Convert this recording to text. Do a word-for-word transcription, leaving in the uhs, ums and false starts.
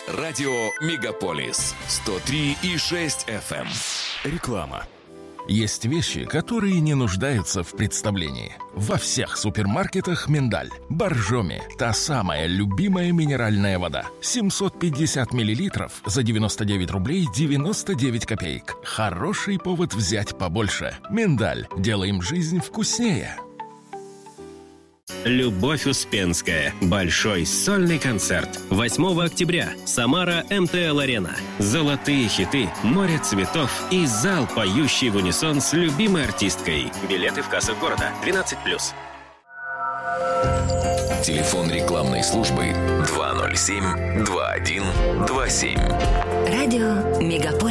Радио «Мегаполис» сто три и шесть эф эм. Реклама. Есть вещи, которые не нуждаются в представлении. Во всех супермаркетах миндаль. Боржоми – та самая любимая минеральная вода. семьсот пятьдесят миллилитров за девяносто девять рублей девяносто девять копеек. Хороший повод взять побольше. Миндаль. Делаем жизнь вкуснее. Любовь Успенская. Большой сольный концерт. восьмого октября. Самара эм тэ эл-арена. Золотые хиты, море цветов и зал, поющий в унисон с любимой артисткой. Билеты в кассах города. двенадцать плюс. Телефон рекламной службы два ноль семь два один два семь. Радио «Мегаполис».